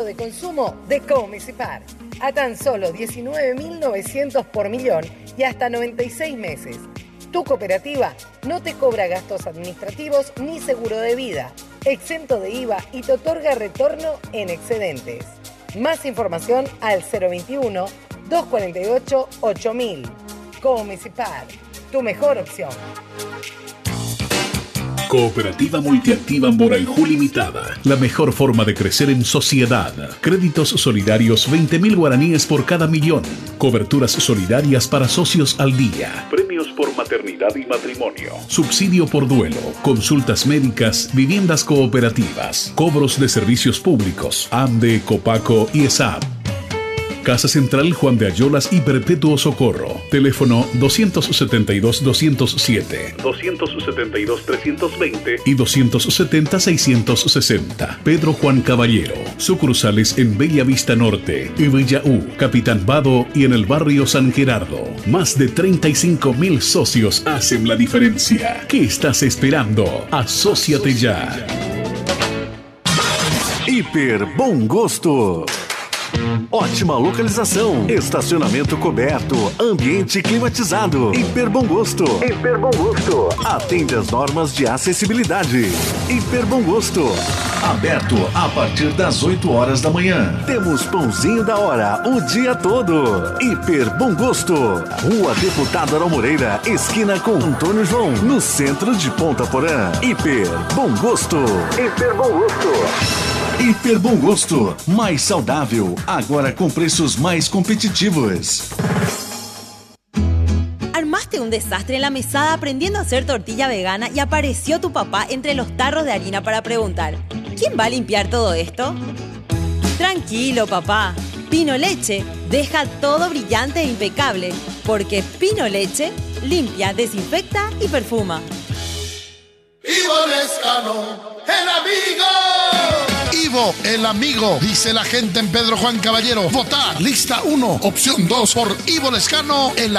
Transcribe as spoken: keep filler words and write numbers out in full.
de consumo de Comunicipar. A tan solo diecinueve mil novecientos por millón y hasta noventa y seis meses. Tu cooperativa no te cobra gastos administrativos ni seguro de vida, exento de I V A y te otorga retorno en excedentes. Más información al cero veintiuno, doscientos cuarenta y ocho, ocho mil. Comunicipar, tu mejor opción. Cooperativa Multiactiva Moraiju Limitada. La mejor forma de crecer en sociedad. Créditos solidarios veinte mil guaraníes por cada millón. Coberturas solidarias para socios al día. Premios por maternidad y matrimonio. Subsidio por duelo. Consultas médicas. Viviendas cooperativas. Cobros de servicios públicos. ANDE, Copaco y ESAP. Casa Central Juan de Ayolas y Perpetuo Socorro. Teléfono doscientos setenta y dos, doscientos siete, doscientos setenta y dos, trescientos veinte y doscientos setenta, seiscientos sesenta. Pedro Juan Caballero. Sucursales en Bella Vista Norte, y Villa U, Capitán Vado y en el barrio San Gerardo. Más de treinta y cinco mil socios hacen la diferencia. ¿Qué estás esperando? Asóciate ya. Hiper Bom Gosto. Ótima localização, estacionamento coberto, ambiente climatizado. Hiper Bom Gosto. Hiper Bom Gosto. Atende às normas de acessibilidade. Hiper Bom Gosto. Aberto a partir das oito horas da manhã. Temos pãozinho da hora o dia todo. Hiper Bom Gosto. Rua Deputado Aral Moreira, esquina com Antônio João, no centro de Ponta Porã. Hiper Bom Gosto. Hiper Bom Gosto. Hiper Bom Gosto, mais saudável, agora com preços mais competitivos. Armaste un desastre en la mesada aprendiendo a hacer tortilla vegana y apareció tu papá entre los tarros de harina para preguntar: ¿quién va a limpiar todo esto? Tranquilo, papá. Pino Leche deja todo brillante e impecable, porque Pino Leche limpia, desinfecta y perfuma. Ivo Lescano, el amigo. Ivo, el amigo, dice la gente en Pedro Juan Caballero. Votar, lista uno, opción dos por Ivo Lescano, el